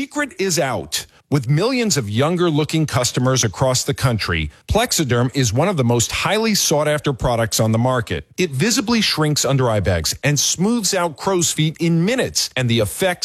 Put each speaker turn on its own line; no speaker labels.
secret is out. With millions of younger-looking customers across the country, Plexiderm is one of the most highly sought-after products on the market. It visibly shrinks under eye bags and smooths out crow's feet in minutes, and the effects